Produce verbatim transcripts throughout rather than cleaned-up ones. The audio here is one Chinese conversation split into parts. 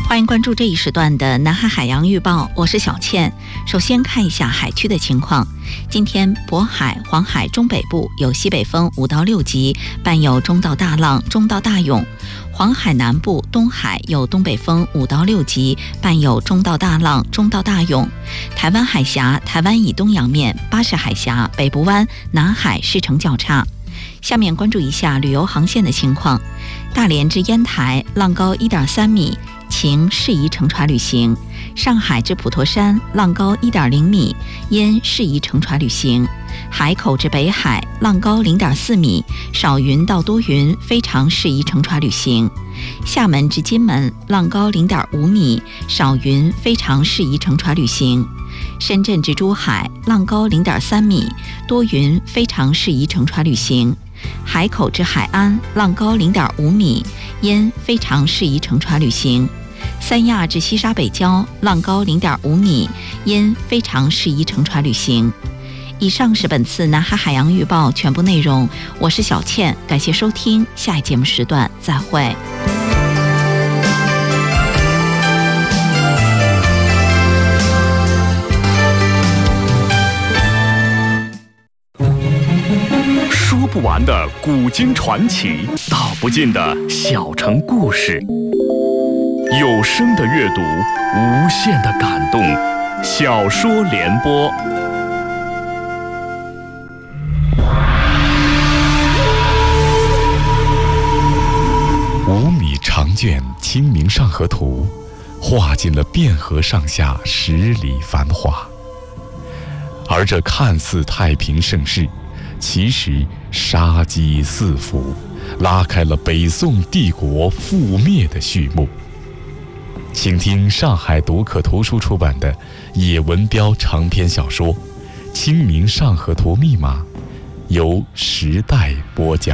欢迎关注这一时段的南海海洋预报，我是小倩。首先看一下海区的情况。今天渤海、黄海中北部有西北风五到六级，伴有中到大浪、中到大涌；黄海南部、东海有东北风五到六级，伴有中到大浪、中到大涌。台湾海峡、台湾以东洋面、巴士海峡、北部湾、南海湿程较差。下面关注一下旅游航线的情况。大连至烟台浪高一点三米，晴，适宜乘船旅行。上海至普陀山浪高一点零米，因适宜乘船旅行。海口至北海浪高零点四米，少云到多云，非常适宜乘船旅行。厦门至金门浪高零点五米，少云，非常适宜乘船旅行。深圳至珠海浪高零点三米，多云，非常适宜乘船旅行。海口至海安浪高零点五米，因非常适宜乘船旅行。三亚至西沙北礁浪高零点五米，因非常适宜乘船旅行。以上是本次南海海洋预报全部内容，我是小倩，感谢收听，下一节目时段再会。 说不完的古今传奇，道不尽的小城故事。有声的阅读，无限的感动。小说联播。五米长卷《清明上河图》，画尽了汴河上下十里繁华。而这看似太平盛世，其实杀机四伏，拉开了北宋帝国覆灭的序幕。请听上海读客图书出版的叶文标长篇小说《清明上河图密码》，由时代播讲。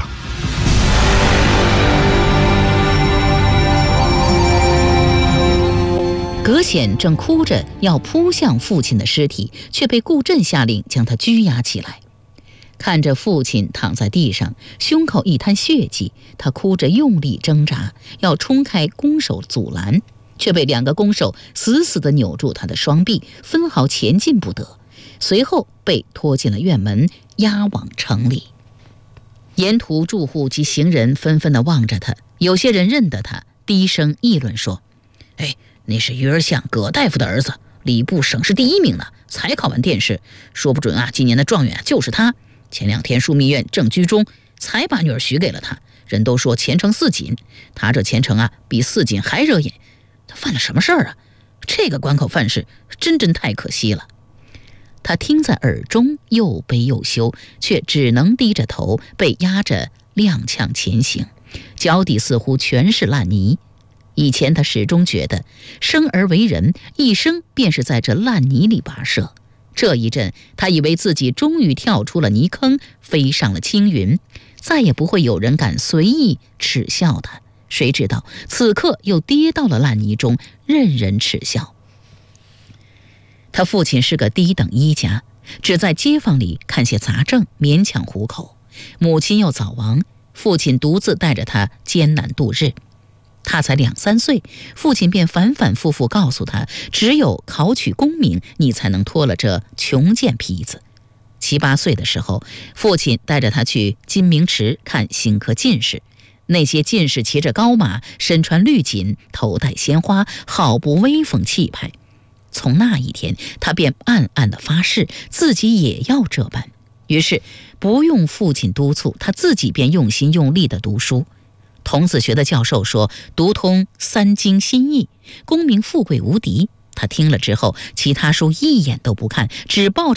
葛显正哭着要扑向父亲的尸体，却被顾震下令将他拘押起来。看着父亲躺在地上，胸口一滩血迹，他哭着用力挣扎，要冲开弓手阻拦，却被两个弓手死死地扭住他的双臂，分毫前进不得。随后被拖进了院门，押往城里。沿途住户及行人纷纷地望着他，有些人认得他，低声议论说：“哎，那是鱼儿巷葛大夫的儿子，礼部省市第一名呢，才考完殿试，说不准啊，今年的状元就是他。前两天枢密院正居中，才把女儿许给了他。人都说前程似锦，他这前程啊，比似锦还惹眼。他犯了什么事儿啊？这个关口犯事，真真太可惜了。”他听在耳中，又悲又羞，却只能低着头，被压着踉跄前行，脚底似乎全是烂泥。以前他始终觉得，生而为人，一生便是在这烂泥里跋涉。这一阵，他以为自己终于跳出了泥坑，飞上了青云，再也不会有人敢随意耻笑他。谁知道此刻又跌到了烂泥中，任人耻笑。他父亲是个低等医家，只在街坊里看些杂症，勉强糊口。母亲又早亡，父亲独自带着他艰难度日。他才两三岁，父亲便反反复复告诉他，只有考取功名，你才能脱了这穷贱皮子。七八岁的时候，父亲带着他去金明池看新科进士，那些进士骑着高马，身穿绿锦，头戴鲜花，好不威风气派。从那一天，他便暗暗地发誓，自己也要这般。于是不用父亲督促，他自己便用心用力地读书。童子学的教授说，读通三经心意，功名富贵无敌。他听了之后，其他书一眼都不看，只抱